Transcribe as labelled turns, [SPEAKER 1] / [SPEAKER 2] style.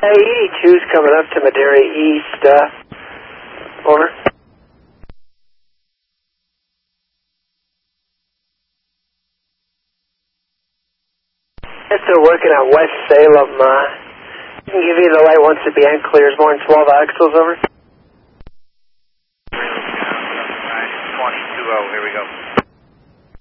[SPEAKER 1] Hey, ED2's coming up to Madeira East. Over. If they're working at West Salem, I can give you the light once the band clears. More than 12 axles, over.
[SPEAKER 2] 2020, here we go.